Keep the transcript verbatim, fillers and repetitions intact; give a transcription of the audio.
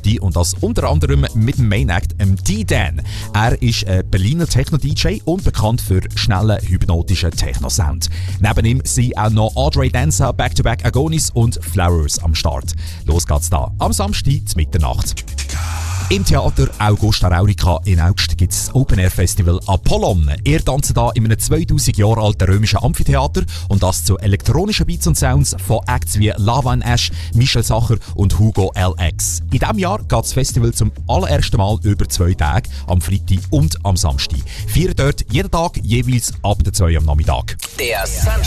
Party und das unter anderem mit dem Main Act, dem D-Dan. Er ist ein Berliner Techno-D J und bekannt für schnellen, hypnotischen Techno-Sound. Neben ihm sind auch noch Audrey Danza, Back-to-Back Agonis und Flowers am Start. Los geht's da am Samstag zur Mitternacht. Im Theater Augusta Raurica in Augst gibt es das Open-Air-Festival Apollon. Ihr tanzt hier in einem zweitausend Jahre alten römischen Amphitheater und das zu elektronischen Beats und Sounds von Acts wie Lava and Ash, Michel Sacher und Hugo L X. In diesem Jahr geht das Festival zum allerersten Mal über zwei Tage, am Freitag und am Samstag. Feiern dort jeden Tag jeweils ab der zwei am Nachmittag. Der